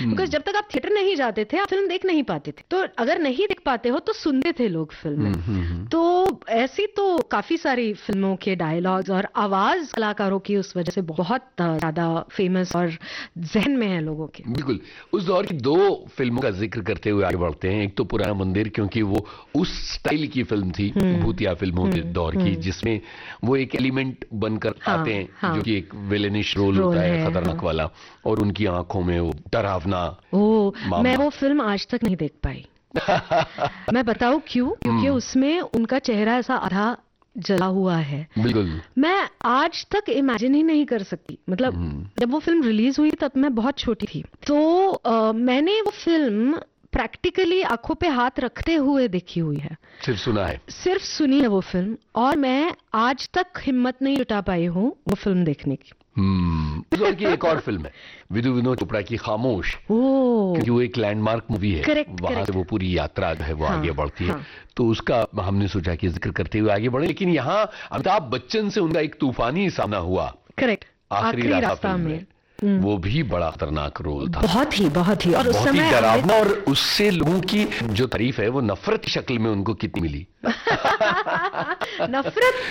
Because जब तक आप थिएटर नहीं जाते थे आप फिल्म देख नहीं पाते थे, तो अगर नहीं देख पाते हो तो सुनते थे लोग फिल्में। तो ऐसी तो काफी सारी फिल्मों के डायलॉग्स और आवाज कलाकारों की उस वजह से बहुत ज्यादा फेमस और जहन में है लोगों के। बिल्कुल। उस दौर की दो फिल्मों का जिक्र करते हुए आगे बढ़ते हैं। एक तो पुराना मंदिर, क्योंकि वो उस स्टाइल की फिल्म थी, भूतिया फिल्मों के दौर की, जिसमें वो एक एलिमेंट बनकर आते हैं जो कि एक विलेनिश रोल होता है, खतरनाक वाला, और उनकी आंखों में वो डरावना। मैं वो फिल्म आज तक नहीं देख पाई। मैं बताऊं क्यों? क्योंकि उसमें उनका चेहरा ऐसा आधा जला हुआ है। बिल्कुल। मैं आज तक इमेजिन ही नहीं कर सकती। मतलब जब वो फिल्म रिलीज हुई तब मैं बहुत छोटी थी, तो मैंने वो फिल्म प्रैक्टिकली आंखों पे हाथ रखते हुए देखी हुई है। सिर्फ सुना है? सिर्फ सुनी है वो फिल्म, और मैं आज तक हिम्मत नहीं जुटा पाई हूँ वो फिल्म देखने की। उस दौर की एक और फिल्म है विधु विनोद चोपड़ा की, खामोश, क्योंकि वो एक लैंडमार्क मूवी है। वहां से वो पूरी यात्रा जो है वो आगे बढ़ती है। तो उसका हमने सोचा कि जिक्र करते हुए आगे बढ़े, लेकिन यहाँ अमिताभ बच्चन से उनका एक तूफानी सामना हुआ। आखिरी रास्ता में। वो भी बड़ा खतरनाक रोल था, बहुत ही और उस समय डरावना, और उससे लोगों की जो तारीफ है वो नफरत की शक्ल में उनको कितनी मिली। नफरत